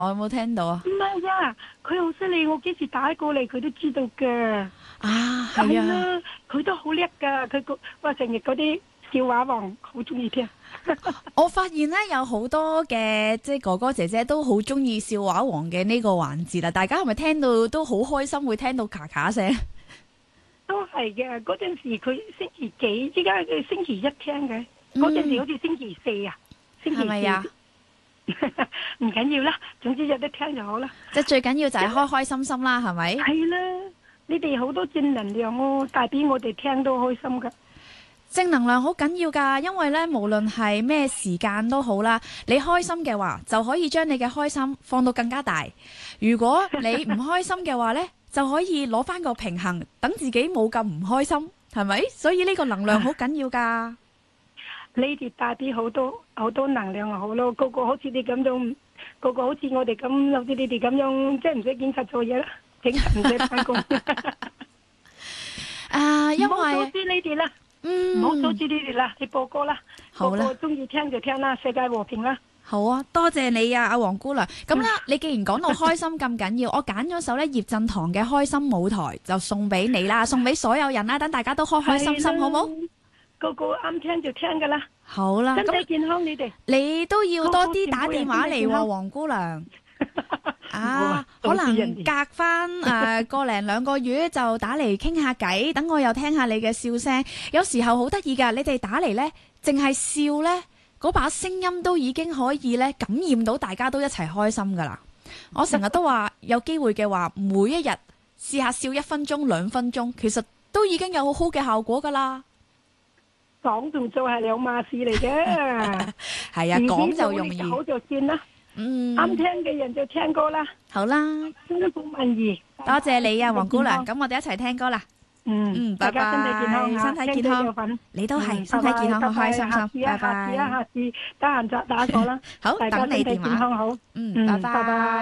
我有冇聽到啊？ 唔係啊，佢好犀利，我幾時打過嚟佢都知道㗎。 啊，係啊， 啦，佢都好叻㗎，佢成日嗰啲笑話王好中意聽。 我發現咧有好多嘅即係哥哥姐姐都好中意笑話王嘅呢個環節啦，大家係咪聽到都好開心，會聽到咔咔聲？ 都係嘅，嗰陣時佢星期幾？依家佢星期一聽嘅，嗰陣時好似星期四啊，星期四。係咪啊？唔緊要啦，總之有得聽就好啦。 即係最緊要就係開開心心啦，係咪？ 係啦，你哋好多正能量哦，帶俾我哋聽都開心噶。 正能量好緊要噶，因為咧無論係咩時間都好啦，你開心嘅話就可以將你嘅開心放到更加大。如果你唔開心嘅話咧，就可以攞翻個平衡，等自己冇咁唔開心，係咪？所以呢個能量好緊要噶。 你哋帶俾好多能量就好咯，個個好似你咁樣，個個好似我哋咁，好似你哋咁樣，即係唔使警察做嘢啦，警察唔使翻工。 啊，因為唔好阻止你哋啦，唔好阻止你哋啦，你播歌啦， 好啦， 個個中意聽就聽啦，世界和平啦。 好啊，多謝你啊，阿黃姑娘。咁啦，你既然講到開心咁緊要，我揀咗首咧葉振棠嘅《開心舞台》就送俾你啦，送俾所有人啦，等大家都開開心心，好冇？個個啱聽就聽噶啦。好啦，身體健康你哋。你都要多啲打電話嚟喎，黃姑娘。啊，可能隔翻個零兩個月就打嚟傾下偈，等我又聽下你嘅笑聲。有時候好得意噶，你哋打嚟呢，淨係笑呢，嗰把聲音都已經可以呢感染到大家都一齊開心噶啦。我成日都話有機會嘅話，每一日試下笑1分鐘、2分鐘，其實都已經有好好嘅效果噶啦。講同做係兩碼事嚟嘅，係啊，講就容易，好就算啦。啱聽嘅人就聽歌啦。好啦，辛苦文儀，多謝你啊，黃姑娘。咁我哋一齊聽歌啦。拜拜。大家身體健康，身體健康，你都係身體健康，開開心心。拜拜。下次得閒就打過啦。好，等你電話。好，拜拜。